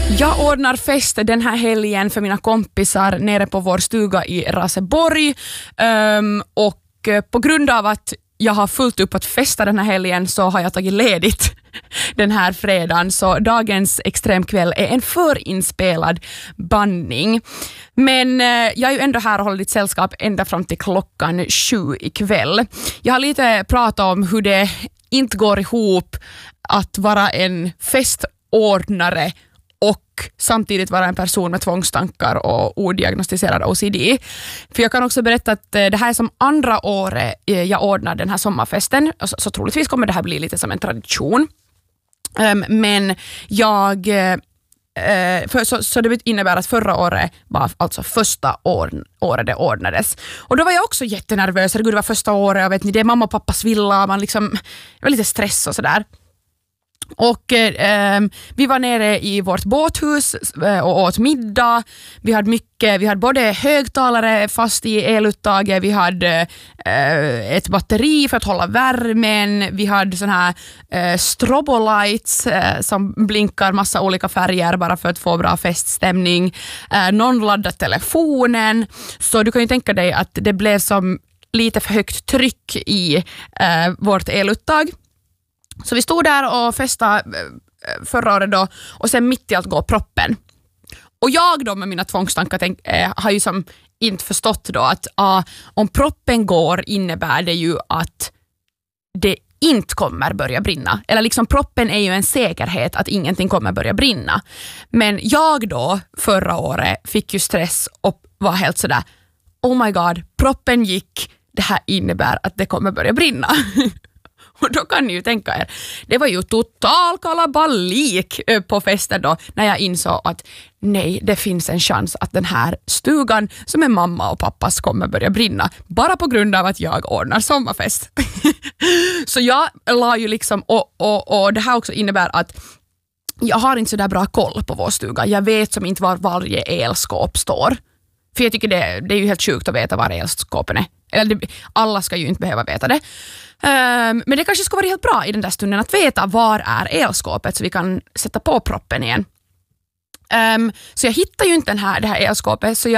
Jag ordnar fest den här helgen för mina kompisar nere på vår stuga i Raseborg. Och på grund av att jag har fullt upp att festa den här helgen så har jag tagit ledigt den här fredagen. Så dagens extremkväll är en förinspelad bandning. Men jag är ju ändå här och håller ditt sällskap ända fram till 7:00 ikväll. Jag har lite pratat om hur det inte går ihop att vara en festordnare och samtidigt vara en person med tvångstankar och odiagnostiserad OCD. För jag kan också berätta att det här är som andra året jag ordnar den här sommarfesten. Så troligtvis kommer det här bli lite som en tradition. Men jag... Så det innebär att förra året var alltså första året det ordnades. Och då var jag också jättenervös. Gud, det var första året och vet ni, det är mamma och pappas villa. Man liksom, det var lite stress och sådär. Och vi var nere i vårt båthus och åt middag. Vi hade både högtalare fast i eluttaget, vi hade ett batteri för att hålla värmen, vi hade sån här strobolights som blinkar massa olika färger bara för att få bra feststämning. Någon laddade telefonen, så du kan ju tänka dig att det blev som lite för högt tryck i vårt eluttag. Så vi stod där och festade förra året då, och sen mitt i allt går proppen. Och jag då med mina tvångstankar har ju som inte förstått då att om proppen går innebär det ju att det inte kommer börja brinna. Eller liksom proppen är ju en säkerhet att ingenting kommer börja brinna. Men jag då förra året fick ju stress och var helt sådär, oh my god, proppen gick, det här innebär att det kommer börja brinna. Och då kan ni ju tänka er, det var ju total kalabalik på festen då när jag insåg att nej, det finns en chans att den här stugan som är mamma och pappas kommer börja brinna bara på grund av att jag ordnar sommarfest. Så jag la ju liksom, och det här också innebär att jag har inte så där bra koll på vår stuga. Jag vet som inte var varje elskåp står. För jag tycker det är ju helt sjukt att veta var elskåpen är. Eller alla ska ju inte behöva veta det. Men det kanske skulle vara helt bra i den där stunden att veta var är elskåpet så vi kan sätta på proppen igen. Så jag hittade ju inte det här elskåpet, så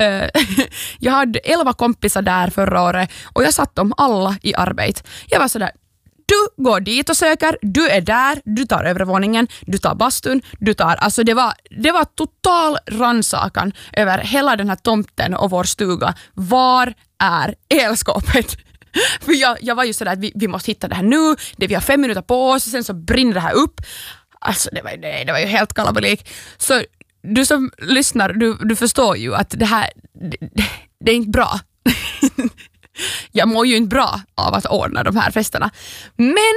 jag hade 11 kompisar där förra året och jag satt dem alla i arbete. Jag var sådär, du går dit och söker, du är där, du tar övervåningen, du tar bastun, alltså det var total rannsakan över hela den här tomten och vår stuga. Var är elskåpet? För jag var ju sådär att vi måste hitta det här nu, vi har 5 minuter på oss och sen så brinner det här upp. Alltså det var ju helt kalabalik. Så du som lyssnar, du förstår ju att det här det är inte bra. Jag mår ju inte bra av att ordna de här festerna. Men